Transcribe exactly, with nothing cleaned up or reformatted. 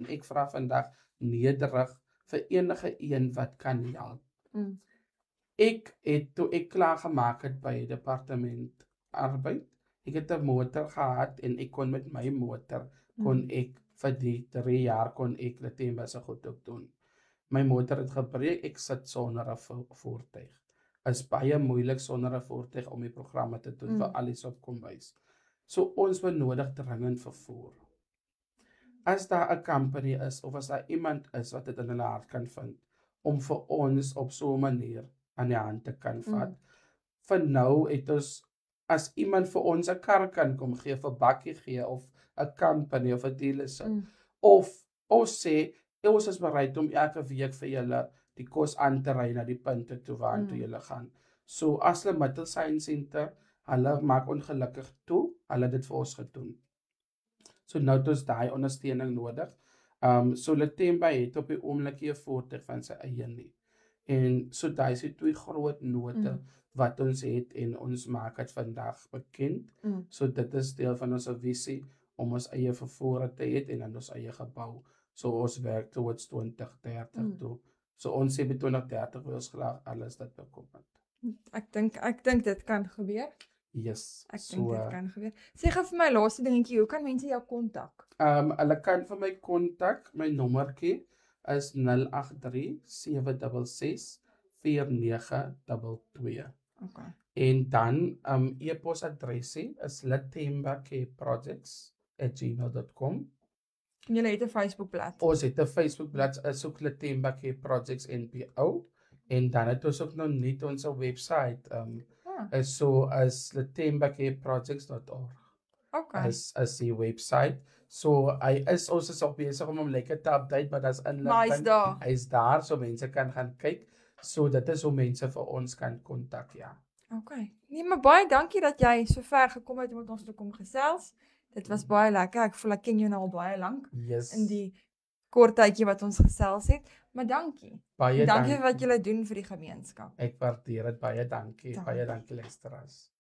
ek vra vandag nederig vir enige een wat kan help. Mm. Ek het, toe ek klaar gemaak het by departement arbeid, ek het 'n motor gehad en ek kon met my motor, kon Mm. ek vir die drie jaar kon ek Letemba se goed ook doen. My motor het gebreek, ek sit sonder 'n vo voertuig. Is baie moeilik sonder 'n voertuig om die programme te doen, Mm. vir alles op kombuis. So ons benodig dringend vervoer. As daar 'n company is of as daar iemand is wat dit in hulle hart kan vind om vir ons op so 'n manier aan die hand te kan vat. Mm. Vir nou het ons as iemand vir ons 'n kar kan kom gee, vir bakkie gee of 'n company of 'n dealership Mm. of ons sê ons is bereid om elke week vir julle die kos aan te ry na die punte toe waartoe Mm. julle gaan. So as hulle Middle Science Center, hulle maak ongelukkig toe, hulle het dit vir ons gedoen. So nou het ons daai ondersteuning nodig. Um so Letemba het op die oomblik 'n voertuig van sy eie nie. En so daai is die twee groot note Mm. wat ons het en ons maak dit vandag bekend. Mm. So dit is deel van ons visie om ons eie vervoer te hê en dan ons eie gebou. So ons werk towards twintig dertig Mm. toe. So ons sê by twintig dertig wil ons graag alles dit bekom het. Ek dink ek dink dit kan gebeur. Yes. Ek so, dink dit kan gebeur. Sê gou vir my laaste dingetjie, hoe kan mense jou kontak? Um hulle kan vir my kontak, my nommertjie is nul agt drie sewe ses ses vier nege twee twee. Okay. En dan um e-posadresie is letembakprojects at gmail dot com. En jy het 'n Facebookblad. Ons het 'n Facebookblad, is ook Letemba Projects N P O en dan het ons ook nou net ons webwerf um Ah, is so as letemba projects dot org. okay. Is is die webwerf. So hy is ons is op besig om hom lekker te update, maar daar's inligting. Maar hy's daar. Hy's daar so mense kan gaan kyk. So dit is hoe mense vir ons kan kontak, ja. Okay. Nee, maar baie dankie dat jy so ver gekom het om met ons te kom gesels. Dit was baie lekker. Ek voel ek ken jou nou al baie lank Yes. in die kort tydjie wat ons gesels het. Maar dankie. Baie dankie dankie. wat julle doen vir die gemeenskap. Ek waardeer dit baie dankie. Dankie. Baie dankie luisteraars.